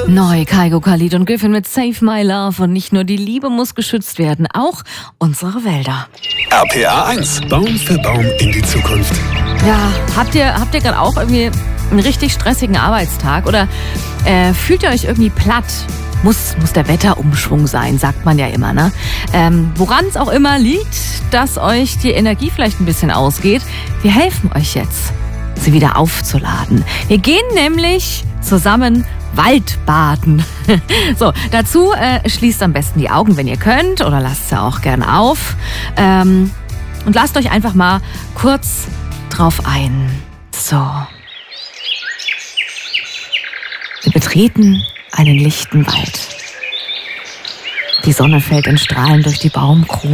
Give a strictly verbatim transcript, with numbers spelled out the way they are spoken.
Neu, Kygo, Khalid und Griffin mit Save My Love. Und nicht nur die Liebe muss geschützt werden, auch unsere Wälder. R P A eins. Baum für Baum in die Zukunft. Ja, habt ihr, habt ihr gerade auch irgendwie einen richtig stressigen Arbeitstag? Oder äh, fühlt ihr euch irgendwie platt? Muss, muss der Wetterumschwung sein, sagt man ja immer, ne? Ähm, woran es auch immer liegt, dass euch die Energie vielleicht ein bisschen ausgeht, wir helfen euch jetzt, sie wieder aufzuladen. Wir gehen nämlich zusammen Waldbaden. So, dazu äh, schließt am besten die Augen, wenn ihr könnt, oder lasst sie auch gern auf. Ähm, und lasst euch einfach mal kurz drauf ein. So. Wir betreten einen lichten Wald. Die Sonne fällt in Strahlen durch die Baumkronen.